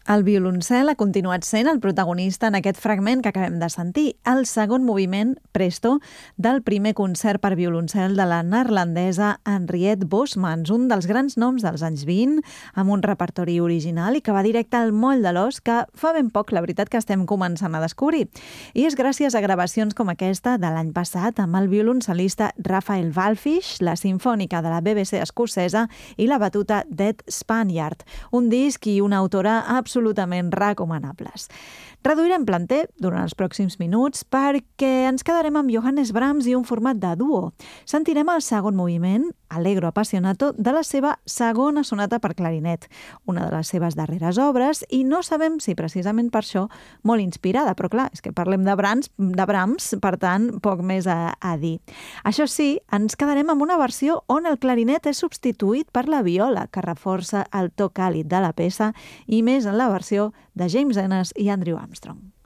El violoncel ha continuat sent el protagonista en aquest fragment que acabem de sentir, el segon moviment, Presto, del primer concert per violoncel de la neerlandesa Henriette Bosmans, un dels grans noms dels anys 20, amb un repertori original i que va directe al moll de l'os, que fa ben poc, la veritat, que estem començant a descobrir. I és gràcies a gravacions com aquesta de l'any passat amb el violoncelista Raphael Wallfisch, la sinfònica de la BBC escocesa i la batuta d'Ed Spaniard, un disc i una autora absolutament recomanables. Reduirem planter durant els pròxims minuts perquè ens quedarem amb Johannes Brahms i un format de duo. Sentirem el segon moviment, Allegro appassionato, de la seva segona sonata per clarinet, una de les seves darreres obres, i no sabem si precisament per això molt inspirada, però clar, és que parlem de Brahms, per tant, poc més a dir. Això sí, ens quedarem amb una versió on el clarinet és substituït per la viola, que reforça el to càlid de la peça, i més en la versió de James Ennis i Andrew Armstrong.